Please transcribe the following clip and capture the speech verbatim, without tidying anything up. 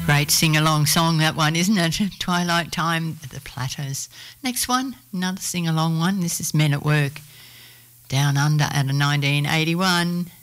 Great sing-along song, that one, isn't it? Twilight Time, The Platters. Next one, another sing-along one. This is Men at Work, Down Under, out of nineteen eighty-one.